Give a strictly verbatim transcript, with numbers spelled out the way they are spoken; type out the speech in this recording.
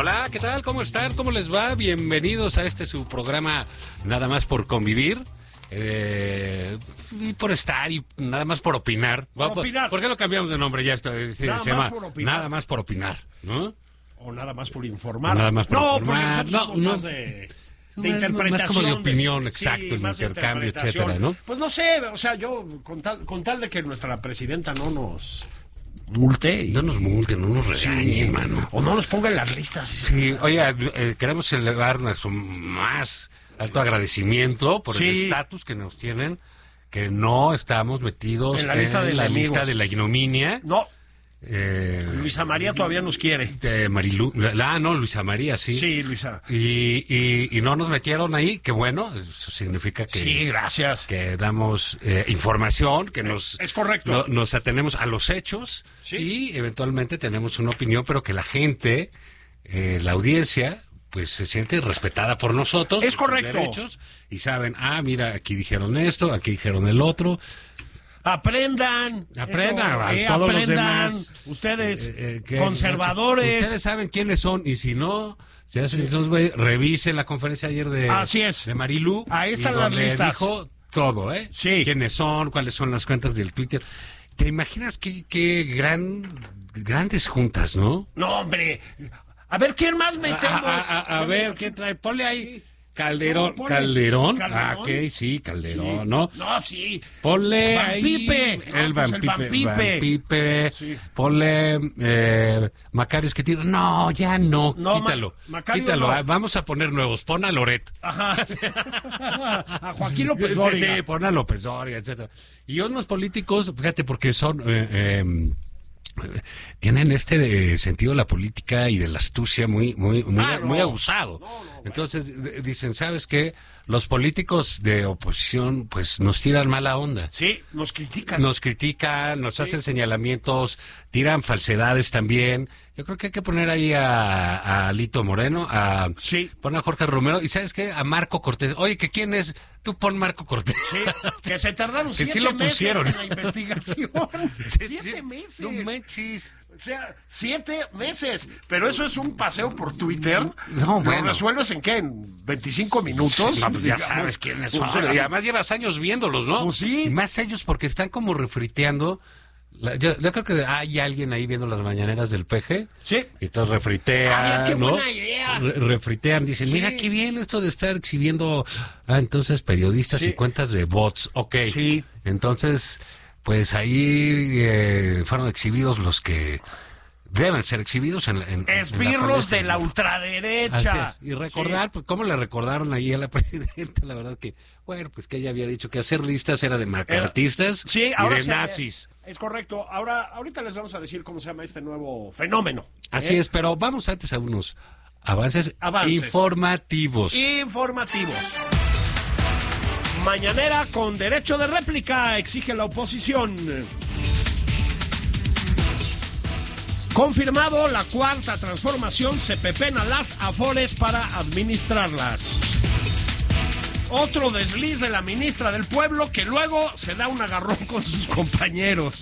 Hola, ¿qué tal? ¿Cómo están? ¿Cómo les va? Bienvenidos a este su programa Nada más por convivir. Eh, y por estar y nada más por opinar. Por opinar. ¿Por qué lo cambiamos de nombre? Ya está, se, Nada se más llama por opinar. Nada más por opinar, ¿no? O nada más por informar. Nada más por no, informar. porque nosotros No, somos no. más de, de Más- interpretación. más como de opinión, de- exacto, sí, el más de intercambio, interpretación. etcétera, ¿no? Pues no sé, o sea, yo con tal, con tal de que nuestra presidenta no nos multe. Y, No nos multen, no nos sí, regañen, mano. o no nos ponga en las listas. Sí, oye, eh, queremos elevar nuestro más alto agradecimiento por Sí. el estatus que nos tienen, que no estamos metidos En la lista de la enemigos. lista de la ignominia. No, Eh, Luisa María todavía nos quiere. de Marilu, ah, no, Luisa María, sí. Sí, Luisa. Y, y, y no nos metieron ahí, que bueno, eso significa que, Sí, gracias. que damos eh, información, que nos, Es correcto. no- nos atenemos a los hechos Sí. y eventualmente tenemos una opinión, pero que la gente, eh, la audiencia, pues se siente respetada por nosotros. Es por sus correcto. derechos, y saben, ah, mira, aquí dijeron esto, aquí dijeron el otro. Aprendan. Aprendan, eso, a eh, todos los aprendan. demás. Ustedes, Eh, eh, que- conservadores. Ustedes saben quiénes son, y si no, si hacen esos güey, revisen la conferencia ayer de, Así es. de Marilu. Ahí están y las donde listas. dijo todo, ¿eh? Sí. Quiénes son, cuáles son las cuentas del Twitter. ¿Te imaginas qué, qué gran, grandes juntas, no? No, hombre. A ver, ¿quién más A, metemos? a- a- a ver, ¿qué trae? Ponle ahí. Sí. Calderón. No, ponle- Calderón. Calderón. Ah, ok, sí, Calderón, Sí. ¿no? No, sí. Ponle Van ahí Pipe. No, el pues Van el Pipe, Van Pipe. Van Pipe. Sí. Ponle eh, Macario Esquetino. No, ya no, No, quítalo. Ma- Macario quítalo. no. Ah, vamos a poner nuevos. Pon a Loret. Ajá. A Joaquín López Sí, Dóriga. sí, pon a López Dóriga, etcétera. Y unos políticos, fíjate, porque son eh, eh, tienen este de sentido de la política y de la astucia muy muy muy, Ah, no. muy abusado. No, no, bueno. Entonces d- dicen, ¿sabes qué? Los políticos de oposición pues nos tiran mala onda. Sí, nos critican. Nos critican, nos Sí. hacen señalamientos, tiran falsedades también. Yo creo que hay que poner ahí a, a Lito Moreno, a Sí. pon a Jorge Romero y ¿sabes qué? A Marco Cortés. Oye, ¿que quién es? Tú pon Marco Cortés. Sí, que se tardaron Que sí siete lo meses pusieron. en la investigación. Sí, siete sí. meses. No manches. O sea, siete meses. Pero eso es un paseo por Twitter. No, bueno. ¿Lo resuelves en qué? ¿En veinticinco minutos? No, pues ya Digamos. sabes quiénes O son. sea, Y además llevas años viéndolos, ¿no? Pues sí. Y más ellos porque están como refriteando. La- yo, yo creo que hay alguien ahí viendo las mañaneras del P G. Sí. Y entonces refritean, Ah, qué ¿no? buena idea. Re- refritean, dicen, Sí. mira qué bien esto de estar exhibiendo, ah, entonces periodistas Sí. y cuentas de bots, ok. Sí. Entonces, pues ahí eh, fueron exhibidos los que deben ser exhibidos en, la- en, en la Esbirros de la política. ultraderecha. Así es. Y recordar, pues, cómo le recordaron ahí a la presidenta, la verdad que, bueno, pues que ella había dicho que hacer listas era de macartistas Sí, y ahora de se- nazis. Es correcto. Ahora, ahorita les vamos a decir cómo se llama este nuevo fenómeno. Así ¿eh? es, pero vamos antes a unos avances, Avances. informativos. Informativos. Mañanera con derecho de réplica, exige la oposición. Confirmado, la cuarta transformación se pepena las afores para administrarlas. Otro desliz de la ministra del Pueblo que luego se da un agarrón con sus compañeros.